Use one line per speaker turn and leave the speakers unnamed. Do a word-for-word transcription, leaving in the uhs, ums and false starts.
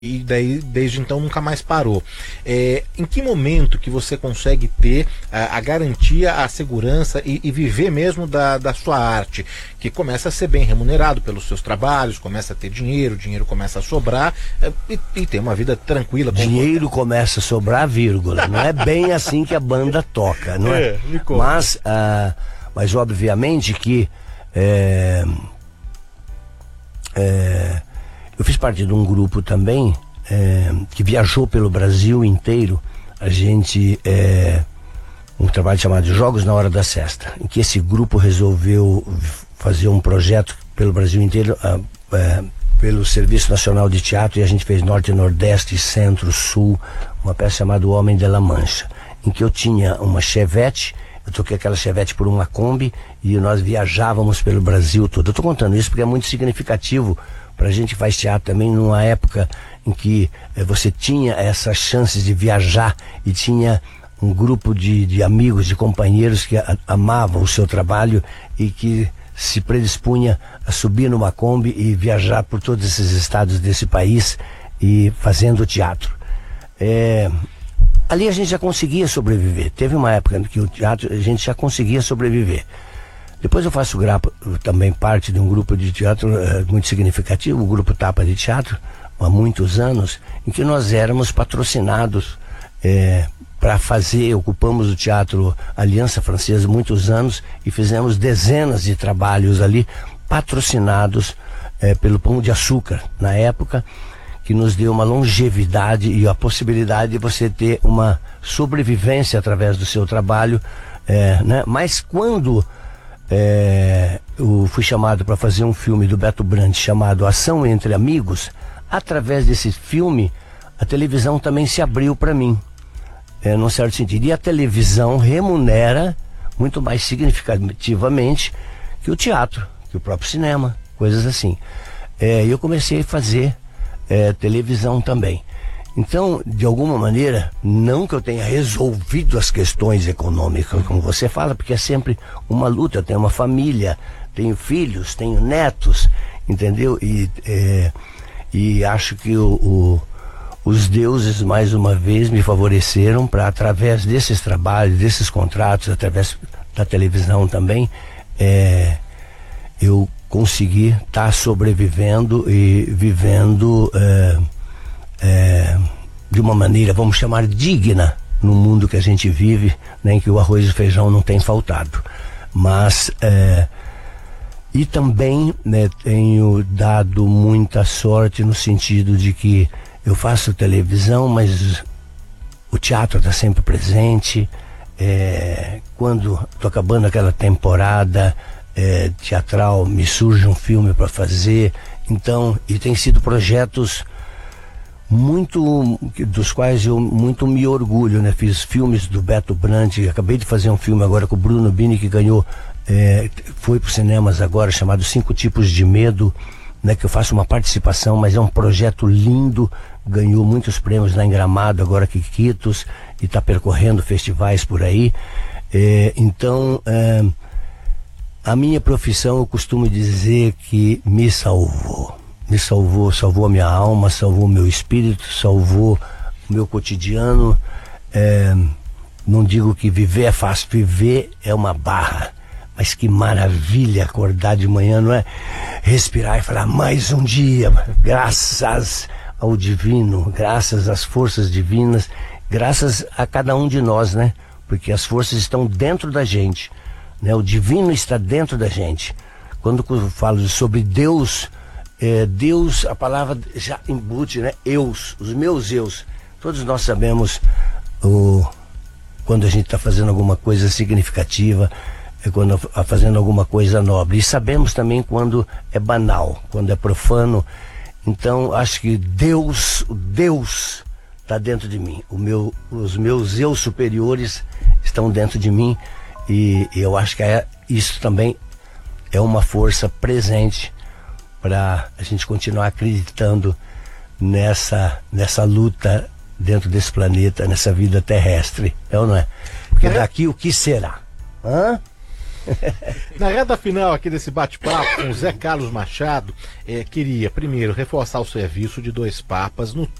E daí, desde então, nunca mais parou. É, em que momento que você consegue ter a, a garantia, a segurança e, e viver mesmo da, da sua arte? Que começa a ser bem remunerado pelos seus trabalhos, começa a ter dinheiro, o dinheiro começa a sobrar é, e, e ter uma vida tranquila.
Dinheiro começa a sobrar, vírgula. Não é bem assim que a banda toca, não é?
É, me conta.
Mas, ah, mas obviamente que é, é, eu fiz parte de um grupo também é, que viajou pelo Brasil inteiro. A gente é, um trabalho chamado Jogos na Hora da Sesta, em que esse grupo resolveu fazer um projeto pelo Brasil inteiro, é, é, pelo Serviço Nacional de Teatro, e a gente fez Norte, Nordeste, Centro, Sul, uma peça chamada O Homem de la Mancha, em que eu tinha uma Chevette. Eu toquei aquela Chevette por uma Kombi e nós viajávamos pelo Brasil todo. Eu tô contando isso porque é muito significativo pra gente que faz teatro também, numa época em que eh, você tinha essas chances de viajar e tinha um grupo de, de amigos, de companheiros que a, amavam o seu trabalho e que se predispunha a subir numa Kombi e viajar por todos esses estados desse país e fazendo teatro. É, ali a gente já conseguia sobreviver. Teve uma época em que o teatro a gente já conseguia sobreviver. Depois eu faço grapa, também parte de um grupo de teatro é, muito significativo, o Grupo Tapa de Teatro, há muitos anos, em que nós éramos patrocinados é, para fazer, ocupamos o Teatro Aliança Francesa muitos anos e fizemos dezenas de trabalhos ali, patrocinados é, pelo Pão de Açúcar, na época, que nos deu uma longevidade e a possibilidade de você ter uma sobrevivência através do seu trabalho, é, né? Mas quando É, eu fui chamado para fazer um filme do Beto Brandt chamado Ação Entre Amigos. Através desse filme, a televisão também se abriu para mim, é, num certo sentido. E a televisão remunera muito mais significativamente que o teatro, que o próprio cinema, coisas assim. É, eu comecei a fazer é, televisão também. Então, de alguma maneira, não que eu tenha resolvido as questões econômicas, como você fala, porque é sempre uma luta. Eu tenho uma família, tenho filhos, tenho netos, entendeu? E, é, e acho que o, o, os deuses, mais uma vez, me favoreceram para, através desses trabalhos, desses contratos, através da televisão também, é, eu conseguir estar tá sobrevivendo e vivendo É, É, de uma maneira, vamos chamar, digna no mundo que a gente vive, né, em que o arroz e feijão não tem faltado. Mas é, e também, né, tenho dado muita sorte no sentido de que eu faço televisão, mas o teatro está sempre presente. É, quando estou acabando aquela temporada é, teatral, me surge um filme para fazer. Então, e tem sido projetos muito, dos quais eu muito me orgulho, né? Fiz filmes do Beto Brandt, acabei de fazer um filme agora com o Bruno Bini, que ganhou, é, foi para os cinemas agora, chamado Cinco Tipos de Medo, né? Que eu faço uma participação, mas é um projeto lindo, ganhou muitos prêmios lá em Gramado, agora Quiquitos, e está percorrendo festivais por aí. É, então, é, a minha profissão, eu costumo dizer que me salvou. Me salvou, salvou a minha alma, salvou o meu espírito, salvou o meu cotidiano. É, não digo que viver é fácil, viver é uma barra, mas que maravilha acordar de manhã, não é? Respirar e falar, mais um dia, graças ao divino, graças às forças divinas, graças a cada um de nós, né? Porque as forças estão dentro da gente, né? O divino está dentro da gente. Quando eu falo sobre Deus, É, Deus, a palavra já embute, né? Eus, os meus eus. Todos nós sabemos o, quando a gente está fazendo alguma coisa significativa, é quando está fazendo alguma coisa nobre. E sabemos também quando é banal, quando é profano. Então, acho que Deus, o Deus está dentro de mim. O meu, os meus eus superiores estão dentro de mim. E, e eu acho que é, isso também é uma força presente para a gente continuar acreditando nessa, nessa luta dentro desse planeta, nessa vida terrestre, é ou não é? Porque daqui o que será? Hã?
Na reta final aqui desse bate-papo com o Zé Carlos Machado, eh, queria primeiro reforçar o serviço de Dois Papas no